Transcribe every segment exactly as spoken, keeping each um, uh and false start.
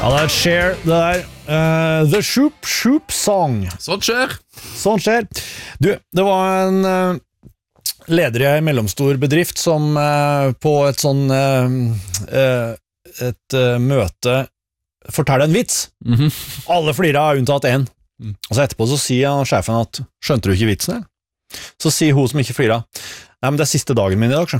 Ja, det er Cher, det der. Uh, The Shoop Shoop Song. Sånt skjer. Sånn skjer. Du, det var en uh, leder i en mellomstor bedrift som uh, på et sånn uh, uh, et uh, møte forteller en vits. Mhm. Alle flirer har unntatt en. Mm. Og så etterpå så sier han, sjefen at skjønte du ikke vitsen, eller? Så sier hun som ikke flirer, nei, men det er siste dagen min i dag, så.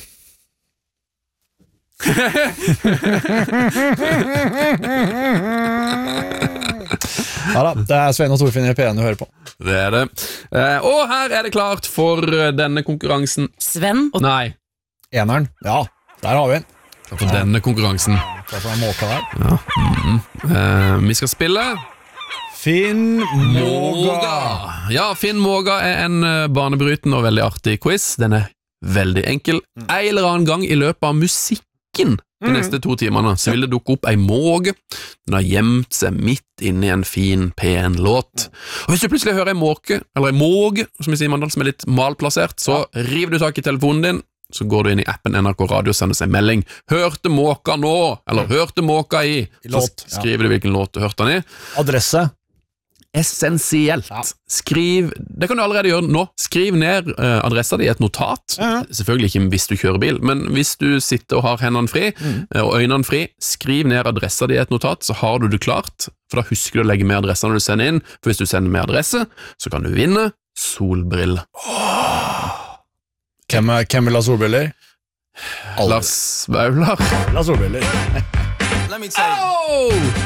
Ja da, det er Svein og Torfinn i P en du hører på. Det er det. Eh, og her er det klart for denne konkurransen. Sven og Nei, Eneren, ja, der har vi en. for denne konkurransen. Hva for en måke der? Eh, vi skal spille Finn Måga. Ja, Finn Måga er en eh, banebrytende og veldig artig quiz. Den er veldig enkel. En eller annen gang i løpet av musikken de neste to timene så vil det dukke opp ei måge. Den har gjemt seg midt inne i en fin, pen låt. Og hvis du plutselig hører ei måke, eller ei måge, som vi sier i Mandal, som er litt malplassert, så river du tak i telefonen din, så går du inn i appen N R K Radio og sender seg melding. Hørte måka nå, eller hørte måka i. I Så låt, ja. skriver du hvilken låt du hørte den i. Adresse. Essensielt. Ja. Skriv, det kan du allerede gjøre nå. Skriv ned eh, adressa di i et notat. Ja. Selvfølgelig ikke hvis du kjører bil, men hvis du sitter og har hendene fri eh, og øynene fri, skriv ned adressa di i et notat, så har du det klart, for da husker du å legge med adressa når du sender inn, for hvis du sender med adresse, så kan du vinne solbriller. Hvem, er- hvem vil ha solbriller? Alle. Lars Vaular. La solbriller. Let me tell you. Oh!